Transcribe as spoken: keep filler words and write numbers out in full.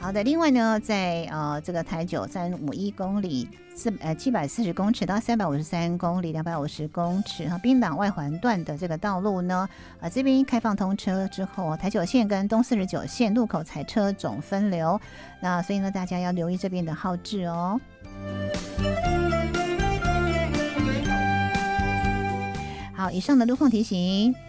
好的，另外呢，在呃这个台九三五一公里四呃七百四十公尺到三百五十三公里两百五十公尺哈，滨港外环段的这个道路呢，呃这边开放通车之后，台九线跟东四十九线路口采车总分流，那所以呢，大家要留意这边的号志哦。好，以上的路况提醒。